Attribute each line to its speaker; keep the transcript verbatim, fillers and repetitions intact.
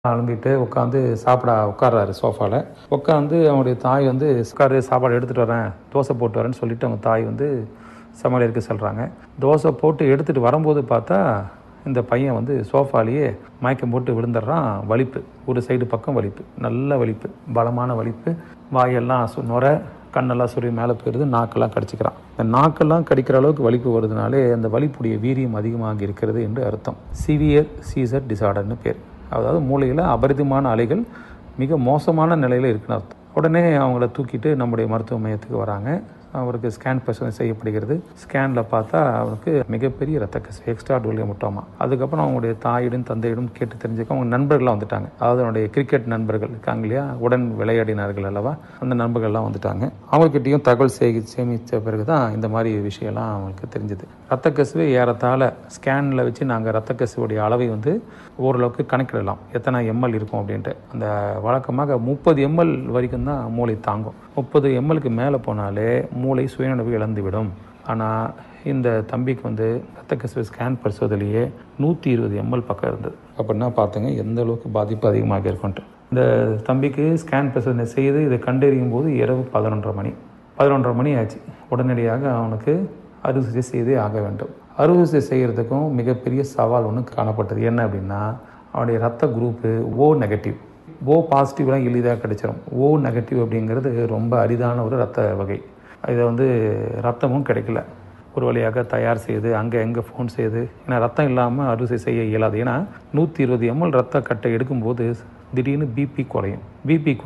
Speaker 1: அலம்பிட்டு உட்காந்து சாப்பிட உட்கார்றாரு சோஃபாவில். உட்காந்து அவனுடைய தாய் வந்து உட்காரு சாப்பாடு எடுத்துகிட்டு வரேன், தோசை போட்டு வரேன்னு சொல்லிவிட்டு அவங்க தாய் வந்து சமையலறைக்கு செல்கிறாங்க. தோசை போட்டு எடுத்துகிட்டு வரும்போது பார்த்தா இந்த பையன் வந்து சோஃபாலேயே மயக்கம் போட்டு விழுந்துடுறான். வலிப்பு, ஒரு சைடு பக்கம் வலிப்பு, நல்ல வலிப்பு, பலமான வலிப்பு. வாயெல்லாம் சு நுர, கண்ணெல்லாம் சுரி மேலே போயிடுது, நாக்கெல்லாம் கடிச்சிக்கிறான். இந்த நாக்கெல்லாம் கடிக்கிற அளவுக்கு வலிப்பு வருதுனாலே அந்த வலிப்புடைய வீரியம் அதிகமாக இருக்கிறது என்று அர்த்தம். சிவியர் சீசர் டிசார்டர்னு பேர். அதாவது மூளையில் அபரிதமான அலைகள் மிக மோசமான நிலையில் இருக்குன்னு அர்த்தம். உடனே அவங்கள தூக்கிட்டு நம்முடைய மருத்துவ மையத்துக்கு வராங்க. அவருக்கு ஸ்கேன் பரிசோதனை செய்யப்படுகிறது. ஸ்கேனில் பார்த்தா அவருக்கு மிகப்பெரிய ரத்த கசிவு, எக்ஸ்ட்ரா டோலியம் முட்டோமா. அதுக்கப்புறம் அவங்களுடைய தாயிடம் தந்தையிடம் கேட்டு தெரிஞ்சுக்க அவங்க நண்பர்கள்லாம் வந்துட்டாங்க. அதாவது அவனுடைய கிரிக்கெட் நண்பர்கள் இருக்காங்க இல்லையா, உடன் விளையாடினார்கள் அல்லவா, அந்த நண்பர்கள்லாம் வந்துட்டாங்க. அவங்கக்கிட்டையும் தகவல் சேகி சேமித்த பிறகு தான் இந்த மாதிரி விஷயம்லாம் அவங்களுக்கு தெரிஞ்சுது. ரத்த கசிவு ஏறத்தாழ ஸ்கேனில் வச்சு நாங்கள் ரத்த கசிவுடைய அளவை வந்து ஓரளவுக்கு கணக்கிடலாம், எத்தனை எம்எல் இருக்கும் அப்படின்ட்டு. அந்த வழக்கமாக முப்பது எம்எல் வரைக்கும் தான் மூளை தாங்கும். முப்பது எம்எல்க்கு மேலே போனாலே மூளை சுயநினைவு இழந்துவிடும். ஆனால் இந்த தம்பிக்கு வந்து ரத்த கசிவு ஸ்கேன் பரிசோதனையே நூற்றி இருபது எம்எல் பக்கம் இருந்தது. அப்படின்னா பார்த்துங்க எந்த அளவுக்கு பாதிப்பு அதிகமாக இருக்குன்ட்டு. இந்த தம்பிக்கு ஸ்கேன் பரிசோதனை செய்து இதை கண்டறியும் போது இரவு பதினொன்றரை மணி பதினொன்றரை மணி ஆச்சு. உடனடியாக அவனுக்கு அறுவை சிகிச்சை செய்தே ஆக வேண்டும். அறுவை சிகிச்சை செய்கிறதுக்கும் மிகப்பெரிய சவால் ஒன்று காணப்பட்டது. என்ன அப்படின்னா, அவனுடைய ரத்த குரூப்பு ஓ நெகட்டிவ். ஓ பாசிட்டிவ்லாம் எளிதாக கிடைச்சிடும். ஓ நெகட்டிவ் அப்படிங்கிறது ரொம்ப அரிதான ஒரு ரத்த வகை. இதை வந்து ரத்தமும் கிடைக்கல. ஒரு வழியாக தயார் செய்து அங்கே எங்கே ஃபோன் செய்து, ஏன்னா ரத்தம் இல்லாமல் அறுவை செய்ய இயலாது. ஏன்னா நூற்றி இருபது எம்எல் ரத்த கட்டை எடுக்கும்போது திடீர்னு பிபி குறையும். பிபி